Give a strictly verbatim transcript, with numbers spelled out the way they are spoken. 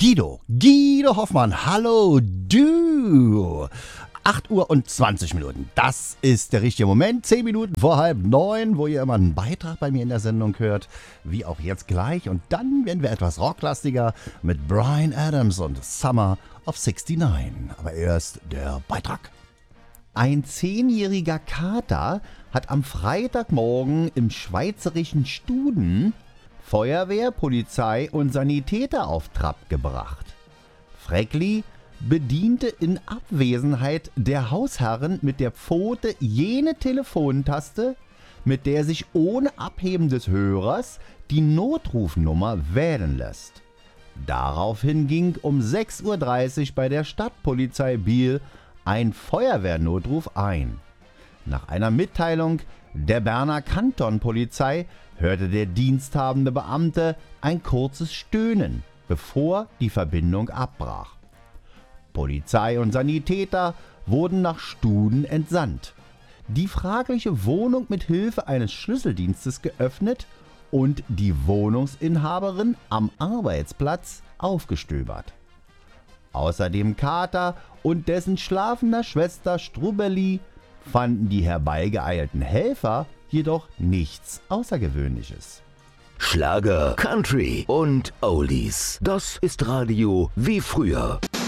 Guido, Guido Hoffmann, hallo du. acht Uhr und zwanzig Minuten, das ist der richtige Moment. zehn Minuten vor halb neun, wo ihr immer einen Beitrag bei mir in der Sendung hört, wie auch jetzt gleich. Und dann werden wir etwas rocklastiger mit Bryan Adams und Summer of sixty-nine. Aber erst der Beitrag. Ein zehnjähriger Kater hat am Freitagmorgen im schweizerischen Studen Feuerwehr, Polizei und Sanitäter auf Trab gebracht. Freckli bediente in Abwesenheit der Hausherren mit der Pfote jene Telefontaste, mit der sich ohne Abheben des Hörers die Notrufnummer wählen lässt. Daraufhin ging um sechs Uhr dreißig bei der Stadtpolizei Biel ein Feuerwehrnotruf ein. Nach einer Mitteilung der Berner Kantonpolizei hörte der diensthabende Beamte ein kurzes Stöhnen, bevor die Verbindung abbrach. Polizei und Sanitäter wurden nach Studen entsandt, die fragliche Wohnung mit Hilfe eines Schlüsseldienstes geöffnet und die Wohnungsinhaberin am Arbeitsplatz aufgestöbert. Außer dem Kater und dessen schlafender Schwester Strubberli fanden die herbeigeeilten Helfer jedoch nichts Außergewöhnliches. Schlager, Country und Oldies. Das ist Radio wie früher.